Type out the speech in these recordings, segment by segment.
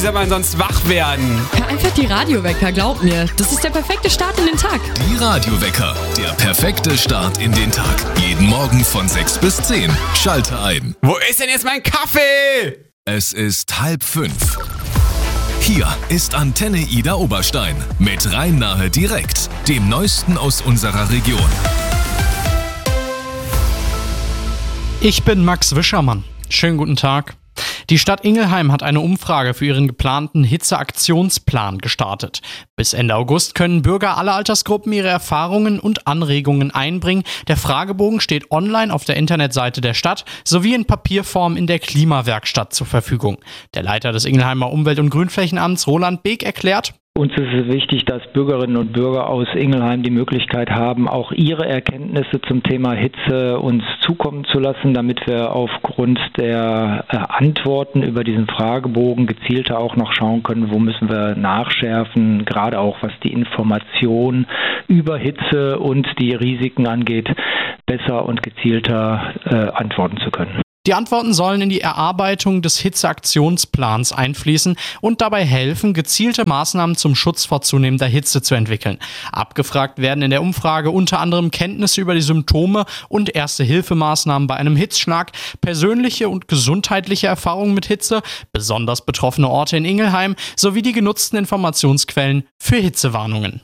soll man sonst wach werden? Hör einfach die Radiowecker, glaub mir. Das ist der perfekte Start in den Tag. Die Radiowecker, der perfekte Start in den Tag. Jeden Morgen von 6 bis 10. Schalte ein. Wo ist denn jetzt mein Kaffee? Es ist 4:30. Hier ist Antenne Ida Oberstein mit Rhein-Nahe direkt, dem Neuesten aus unserer Region. Ich bin Max Wischermann. Schönen guten Tag. Die Stadt Ingelheim hat eine Umfrage für ihren geplanten Hitzeaktionsplan gestartet. Bis Ende August können Bürger aller Altersgruppen ihre Erfahrungen und Anregungen einbringen. Der Fragebogen steht online auf der Internetseite der Stadt sowie in Papierform in der Klimawerkstatt zur Verfügung. Der Leiter des Ingelheimer Umwelt- und Grünflächenamts Roland Beek erklärt: Uns ist es wichtig, dass Bürgerinnen und Bürger aus Ingelheim die Möglichkeit haben, auch ihre Erkenntnisse zum Thema Hitze uns zukommen zu lassen, damit wir aufgrund der Antworten über diesen Fragebogen gezielter auch noch schauen können, wo müssen wir nachschärfen, gerade auch was die Information über Hitze und die Risiken angeht, besser und gezielter antworten zu können. Die Antworten sollen in die Erarbeitung des Hitzeaktionsplans einfließen und dabei helfen, gezielte Maßnahmen zum Schutz vor zunehmender Hitze zu entwickeln. Abgefragt werden in der Umfrage unter anderem Kenntnisse über die Symptome und Erste-Hilfemaßnahmen bei einem Hitzschlag, persönliche und gesundheitliche Erfahrungen mit Hitze, besonders betroffene Orte in Ingelheim sowie die genutzten Informationsquellen für Hitzewarnungen.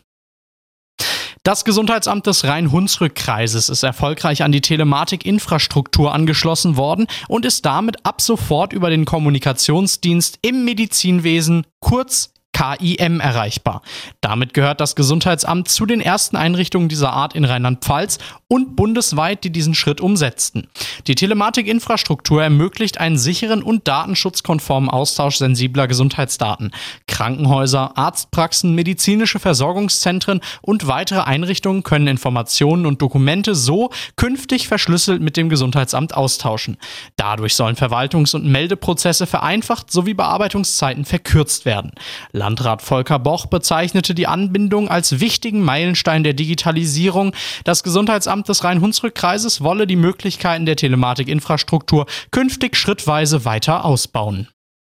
Das Gesundheitsamt des Rhein-Hunsrück-Kreises ist erfolgreich an die Telematik-Infrastruktur angeschlossen worden und ist damit ab sofort über den Kommunikationsdienst im Medizinwesen, kurz KIM, erreichbar. Damit gehört das Gesundheitsamt zu den ersten Einrichtungen dieser Art in Rheinland-Pfalz und bundesweit, die diesen Schritt umsetzten. Die Telematik-Infrastruktur ermöglicht einen sicheren und datenschutzkonformen Austausch sensibler Gesundheitsdaten. Krankenhäuser, Arztpraxen, medizinische Versorgungszentren und weitere Einrichtungen können Informationen und Dokumente so künftig verschlüsselt mit dem Gesundheitsamt austauschen. Dadurch sollen Verwaltungs- und Meldeprozesse vereinfacht sowie Bearbeitungszeiten verkürzt werden. Landrat Volker Boch bezeichnete die Anbindung als wichtigen Meilenstein der Digitalisierung. Das Gesundheitsamt des Rhein-Hunsrück-Kreises wolle die Möglichkeiten der Telematik-Infrastruktur künftig schrittweise weiter ausbauen.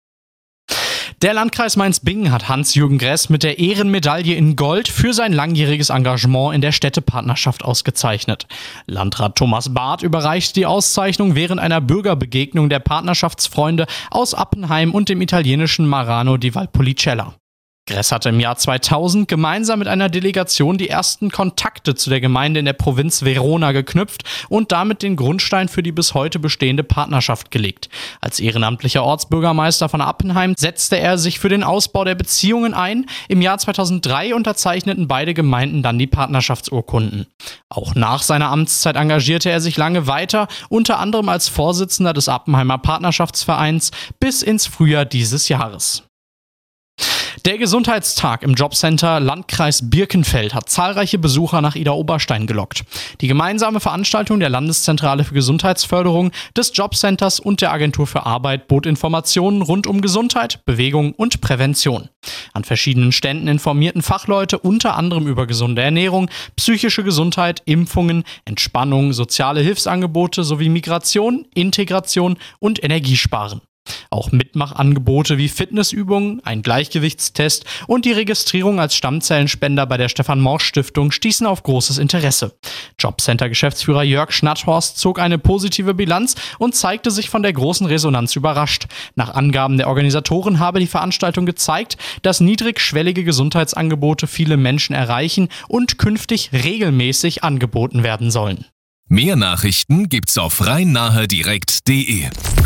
Der Landkreis Mainz-Bingen hat Hans-Jürgen Gress mit der Ehrenmedaille in Gold für sein langjähriges Engagement in der Städtepartnerschaft ausgezeichnet. Landrat Thomas Barth überreichte die Auszeichnung während einer Bürgerbegegnung der Partnerschaftsfreunde aus Appenheim und dem italienischen Marano di Valpolicella. Gress hatte im Jahr 2000 gemeinsam mit einer Delegation die ersten Kontakte zu der Gemeinde in der Provinz Verona geknüpft und damit den Grundstein für die bis heute bestehende Partnerschaft gelegt. Als ehrenamtlicher Ortsbürgermeister von Appenheim setzte er sich für den Ausbau der Beziehungen ein. Im Jahr 2003 unterzeichneten beide Gemeinden dann die Partnerschaftsurkunden. Auch nach seiner Amtszeit engagierte er sich lange weiter, unter anderem als Vorsitzender des Appenheimer Partnerschaftsvereins bis ins Frühjahr dieses Jahres. Der Gesundheitstag im Jobcenter Landkreis Birkenfeld hat zahlreiche Besucher nach Ida Oberstein gelockt. Die gemeinsame Veranstaltung der Landeszentrale für Gesundheitsförderung, des Jobcenters und der Agentur für Arbeit bot Informationen rund um Gesundheit, Bewegung und Prävention. An verschiedenen Ständen informierten Fachleute unter anderem über gesunde Ernährung, psychische Gesundheit, Impfungen, Entspannung, soziale Hilfsangebote sowie Migration, Integration und Energiesparen. Auch Mitmachangebote wie Fitnessübungen, ein Gleichgewichtstest und die Registrierung als Stammzellenspender bei der Stefan-Morsch-Stiftung stießen auf großes Interesse. Jobcenter-Geschäftsführer Jörg Schnatthorst zog eine positive Bilanz und zeigte sich von der großen Resonanz überrascht. Nach Angaben der Organisatoren habe die Veranstaltung gezeigt, dass niedrigschwellige Gesundheitsangebote viele Menschen erreichen und künftig regelmäßig angeboten werden sollen. Mehr Nachrichten gibt's auf rheinnahedirekt.de.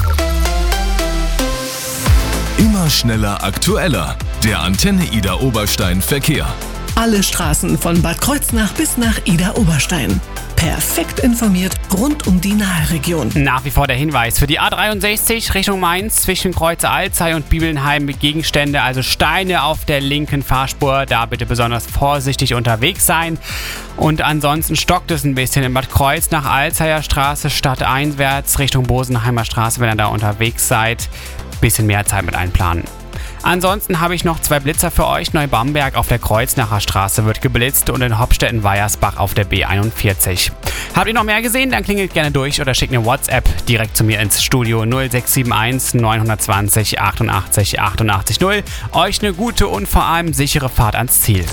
Immer schneller, aktueller. Der Antenne Ida Oberstein Verkehr. Alle Straßen von Bad Kreuznach bis nach Ida Oberstein. Perfekt informiert rund um die Naheregion. Nach wie vor der Hinweis für die A63 Richtung Mainz zwischen Kreuze Alzey und Bibelnheim mit Gegenstände, also Steine auf der linken Fahrspur. Da bitte besonders vorsichtig unterwegs sein. Und ansonsten stockt es ein bisschen in Bad Kreuznach, Alzeyer Straße stadteinwärts Richtung Bosenheimer Straße, wenn ihr da unterwegs seid. Bisschen mehr Zeit mit einplanen. Ansonsten habe ich noch 2 Blitzer für euch. Neubamberg auf der Kreuznacher Straße wird geblitzt und in Hopstetten-Weiersbach auf der B41. Habt ihr noch mehr gesehen? Dann klingelt gerne durch oder schickt eine WhatsApp direkt zu mir ins Studio 0671 920 88 88 0. Euch eine gute und vor allem sichere Fahrt ans Ziel.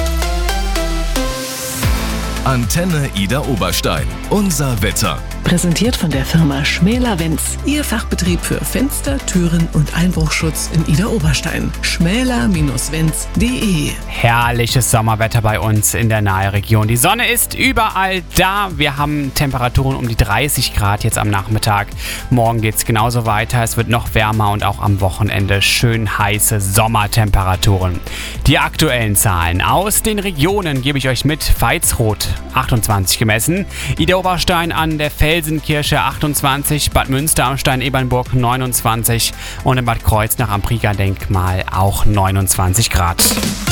Antenne Ida Oberstein. Unser Wetter. Präsentiert von der Firma Schmäler-Wenz. Ihr Fachbetrieb für Fenster, Türen und Einbruchschutz in Ida Oberstein. schmäler-wenz.de. Herrliches Sommerwetter bei uns in der Nahregion. Die Sonne ist überall da. Wir haben Temperaturen um die 30 Grad jetzt am Nachmittag. Morgen geht es genauso weiter. Es wird noch wärmer und auch am Wochenende schön heiße Sommertemperaturen. Die aktuellen Zahlen aus den Regionen gebe ich euch mit. Veitsroth 28 gemessen. Ida Oberstein an der Felsenkirche 28, Bad Münster am Stein-Ebernburg 29 und in Bad Kreuznach am Prieger-Denkmal auch 29 Grad.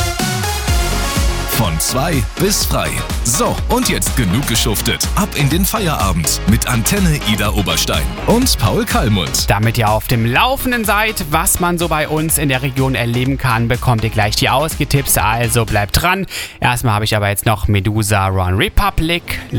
Von 2 bis frei. So, und jetzt genug geschuftet. Ab in den Feierabend mit Antenne Ida Oberstein und Paul Kallmund. Damit ihr auf dem Laufenden seid, was man so bei uns in der Region erleben kann, bekommt ihr gleich die Ausgetipps, also bleibt dran. Erstmal habe ich aber jetzt noch Medusa Run Republic.